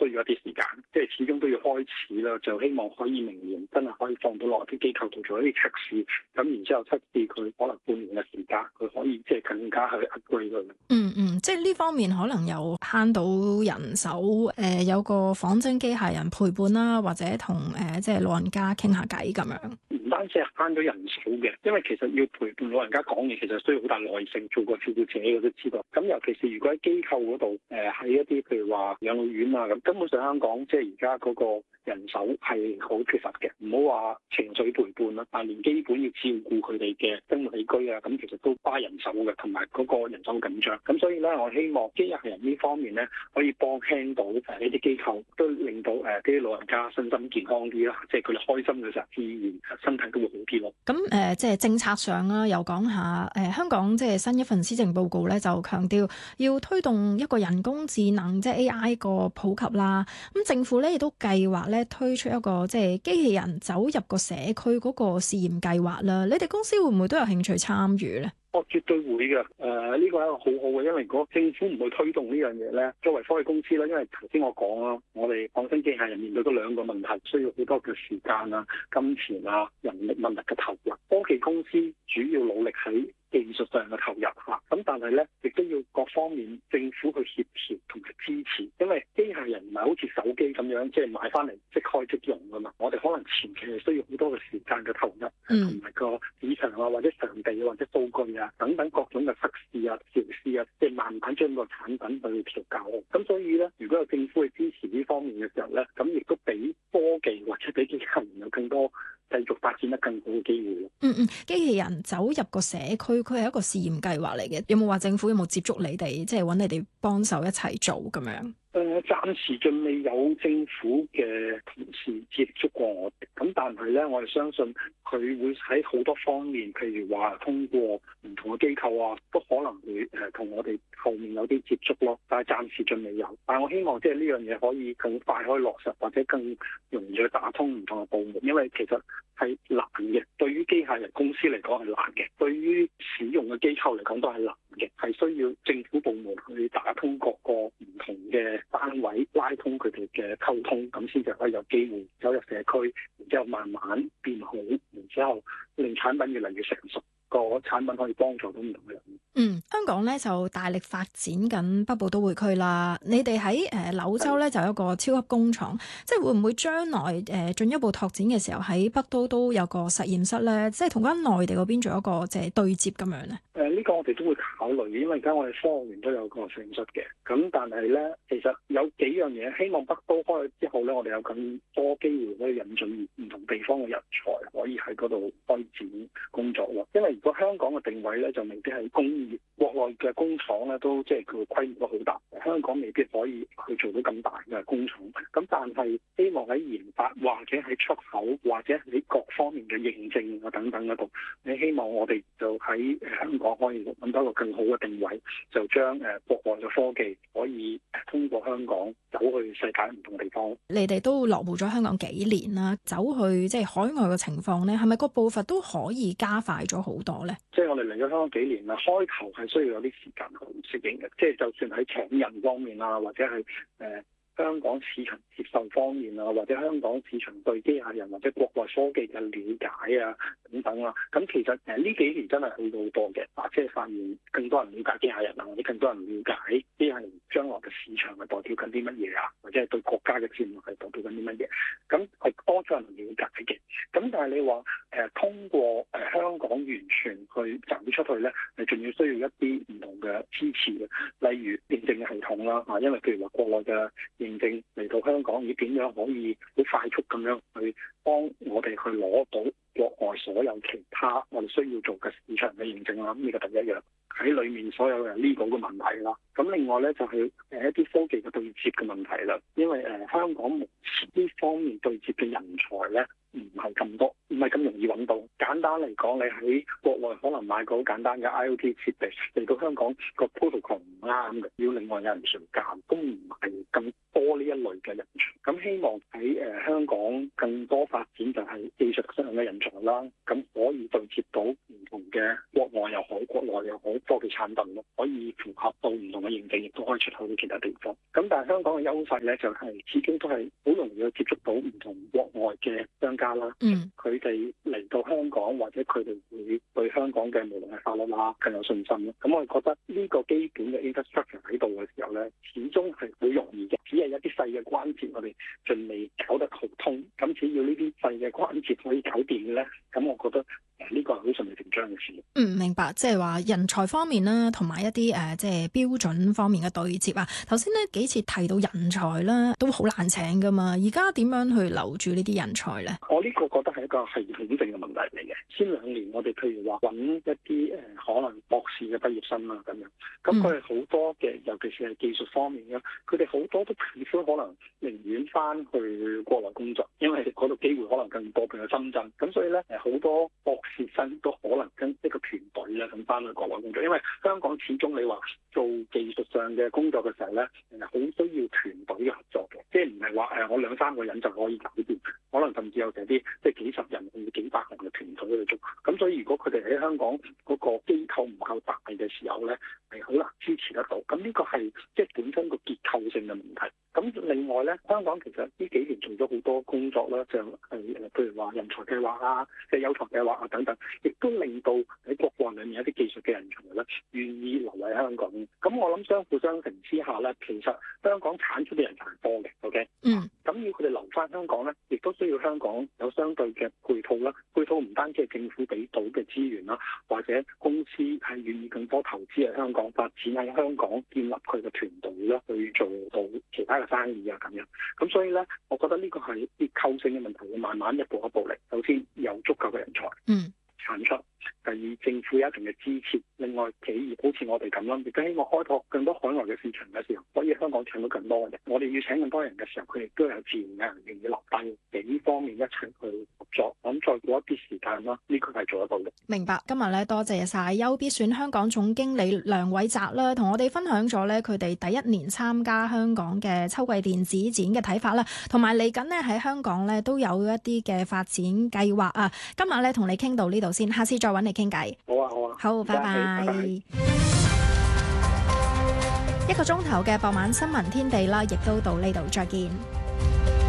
需要一啲時間，即係始終都要開始啦。就希望可以明年真係可以放到落啲機構度做一啲測試，咁然之後測試佢可能半年嘅時間，佢可以即係更加去 upgrade 佢。 即係呢方面可能有慳到人手，有個仿真機械人陪伴啦，或者同即係老人家傾下偈咁樣。 唔單止係慳咗人手嘅，因為其實要陪伴老人家講嘢，其實需要好大耐性。做過照顧者我都知道。咁尤其是如果喺機構嗰度，喺一啲譬如話養老院啊咁，根本上香港即係而家嗰個人手係好缺乏嘅。唔好話情緒陪伴啦，但連基本要照顧佢哋嘅生活起居啊，咁其實都花人手嘅，同埋嗰個人手緊張。咁所以咧，我希望機械人呢方面咧，可以幫輕到呢啲機構，都令到啲老人家身心健康啲啦。即係佢哋開心嘅時候，自然身體都會好啲咯。 咁即係政策上啦，又講下香港即係新一份施政報告咧，就強調要推動一個人工智能即係 AI 個普及啦。咁政府咧亦都計劃咧推出一個即係機器人走入個社區嗰個試驗計劃啦。你哋公司會唔會都有興趣參與咧？ 我絕對會嘅，呢個係一個好好嘅，因為如果政府唔去推動呢樣嘢咧，作為科技公司咧，因為頭先我講啦，我哋創新機械人面對咗兩個問題，需要好多嘅時間啊、金錢啊、人力物力嘅投入。科技公司主要努力喺技術上嘅投入嚇，咁但係咧亦都要各方面政府去協調同埋支持，因為機械人唔係好似手機咁樣，即係買翻嚟即開即用噶嘛。我哋可能前期係需要好多嘅時間嘅投入，同埋個市場啊或者場地或者數據啊等等各種嘅測試啊、調試啊，即係慢慢將個產品去調教。咁所以咧，如果有政府去支持呢方面嘅時候咧，咁亦都俾科技或者俾機械人有更多繼續發展得更好嘅機會。 機器人走入個社區，佢係一個試驗計劃嚟嘅。有冇話政府有冇接觸你哋，即係揾你哋幫手一齊做咁樣？ 暫時仲未有政府嘅同事接觸過我哋，咁但係咧，我哋相信佢會喺好多方面，譬如話通過唔同嘅機構啊，都可能會同我哋後面有啲接觸咯。但係暫時仲未有，但係我希望即係呢樣嘢可以更快可以落實，或者更容易去打通唔同嘅部門，因為其實係難嘅。對於機械人公司嚟講係難嘅，對於使用嘅機構嚟講都係難嘅，係需要政府部門去打通各個唔同嘅單位，拉通佢哋嘅溝通，咁先至可以有機會走入社區，然之後慢慢變好，然之後令產品越嚟越成熟，個產品可以幫助到唔同嘅人。 香港咧就大力發展緊北部都會區啦。你哋喺柳州咧就有一個超級工廠，即係會唔會將來進一步拓展嘅時候喺北都有個實驗室咧，即係同翻內地嗰邊做一個即係對接咁樣咧？ 呢個我哋都會考慮，因為而家我哋科學園都有個實驗室嘅。咁但係咧，其實有幾樣嘢，希望北都開咗之後咧，我哋有更多機會可以引進唔同地方嘅人才，可以喺嗰度開展工作咯。因為如果香港嘅定位咧，就未必係工業，國內嘅工廠咧都即係佢規模都好大，香港未必可以去做到咁大嘅工廠。咁但係希望喺研發或者喺出口或者喺各方面嘅認證啊等等嗰度，你希望我哋就喺香港可以揾到一個更好嘅定位，就將國內嘅科技可以通過香港走去世界唔同地方。 你哋都落戶咗香港幾年啦，走去即係海外嘅情況咧，係咪個步伐都可以加快咗好多咧？ 即係我哋嚟咗香港幾年啦，開頭係需要有啲時間去適應嘅，即係就算喺請人方面啊，或者係香港市場接受方面啊，或者香港市場對機械人或者國內科技嘅了解啊等等啊，咁其實呢幾年真係好咗好多嘅，即係發現更多人了解機械人啊，或者更多人了解機械人將來嘅市場係代表緊啲乜嘢啊，或者係對國家嘅戰略係代表緊啲乜嘢，咁係多咗人了解嘅。咁但係你話通過香港完全去走出去咧，你仲要需要一啲唔同嘅支持嘅，例如認證嘅系統啦，因為譬如話國內嘅認證嚟到香港，要點樣可以好快速咁樣去幫我哋去攞到國外所有其他我哋需要做嘅市場嘅認證啦。咁呢個第一樣喺裏面所有嘅legal嘅問題啦。咁另外咧就係一啲科技嘅對接嘅問題啦。因為香港目前呢方面對接嘅人才咧唔係咁多，唔係咁容易揾到。簡單嚟講，你喺國內可能買個好簡單嘅 IoT 設備嚟到香港個 protocol 唔啱嘅，要另外有人上架，都唔係咁多呢一類嘅人才。咁希望喺香港更多發展就係技術上嘅人才啦，咁可以對接到唔同嘅國外又好、國內又好科技產品咯，可以符合到唔同嘅認證，亦都可以出口到其他地方。咁但係香港嘅優勢咧，就係始終都係好容易去接觸到唔同國外嘅商家啦。佢哋嚟到香港或者佢哋會對香港嘅無論係法律啦更有信心咯。咁我哋覺得呢個基本嘅 infrastructure 喺度嘅時候咧，始終係好容易嘅，只係一啲細嘅關節我哋仲未搞得好通。咁只要呢啲細嘅關節可以搞掂嘅咧，咁我覺得呢個係好順理成章嘅事。 明白，即係話人才方面啦，同埋一啲即係標準方面嘅對接啊。頭先呢幾次提到人才啦，都好難請噶嘛。而家點樣去留住呢啲人才咧？ 我呢個覺得係一個系統性嘅問題嚟嘅。先2年我哋譬如話揾一啲可能博士嘅畢業生啦咁樣，咁佢哋好多嘅，尤其是係技術方面嘅，佢哋好多都 prefer 可能寧願翻去國內工作，因為嗰度機會可能更多，譬如深圳。咁所以咧好多博士生都可能跟一個團隊咧咁翻去國內工作，因為香港始終你話做技術上嘅工作嘅時候咧，好需要團隊嘅合作嘅，即係唔係話我2-3個人就可以搞掂，可能甚至有成啲即係幾十人甚至幾百人嘅團隊去做。咁所以如果佢哋喺香港嗰個機構唔夠大嘅時候咧，係好難支持得到。咁呢個係即係本身個結構性嘅問題。咁另外咧，香港其實呢幾年做咗好多工作啦，就係譬如話人才計劃啊、即係優才計劃啊等等，亦都令到喺國內裏面一啲技術嘅人才咧願意留喺香港。咁我諗相輔相成之下咧，其實香港產出嘅人才係多嘅。OK，咁要佢哋留翻香港咧，亦都需要香港有相對嘅配套啦。配套唔單止係政府俾到嘅資源啦，或者公司係願意更多投資喺香港發展，喺香港建立佢嘅團隊啦，去做到其他嘅生意啊咁樣。咁所以咧，我覺得呢個係結構性嘅問題，要慢慢一步一步嚟。首先有足夠嘅人才產出，第二政府有一定嘅支持，另外企業好似我哋咁啦，亦都希望開拓更多海外嘅市場嘅時候，可以香港請到更多嘅人。我哋要請更多人嘅時候，佢哋都有自然嘅人願意留低，幾方面一齊去合作。咁再過一啲時間啦，呢個係做得到嘅。 明白，今日咧多謝晒優必選香港總經理梁偉澤啦，同我哋分享咗咧佢哋第一年參加香港嘅秋季電子展嘅睇法啦，同埋嚟緊呢喺香港咧都有一啲嘅發展計劃啊。今日咧同你傾到呢度先，下次再揾你傾偈。 好啊，好啊， 好，拜拜。1個鐘頭嘅傍晚新聞天地啦，亦都到呢度，再見。